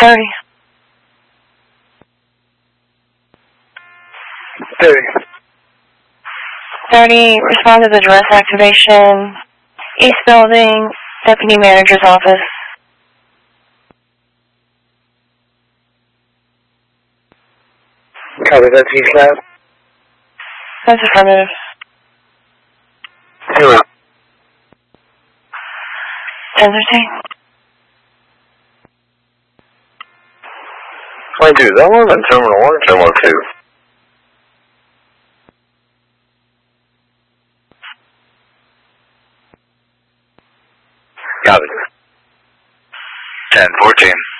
30. 30. 30, respond to the duress activation. East Building, Deputy Manager's Office. Copy that, East Lab. That's affirmative. Zero. 1013. 22, that was in Terminal 1 or Terminal 2? Copy. 1014.